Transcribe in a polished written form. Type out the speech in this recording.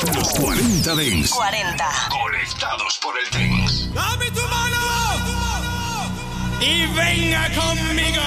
Los 40 Dance. 40. Conectados por el Dance. ¡Dame tu mano! Y venga conmigo.